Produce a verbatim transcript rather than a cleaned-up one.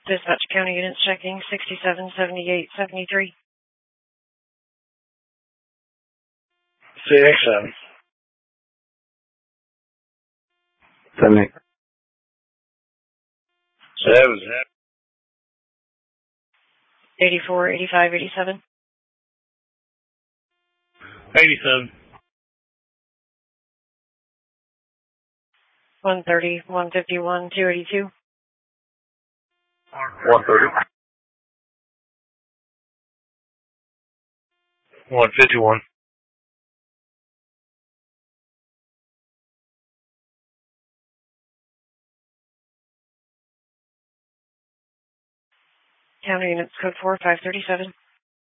Dispatch county units checking sixty-seven, seventy-eight, seventy-three. Six, seven. Seven, Seven. eighty-four, eighty-five, eighty-seven. Eighty-seven. one thirty, one fifty-one, two eighty-two. One thirty. One fifty-one. County units code four, five thirty-seven.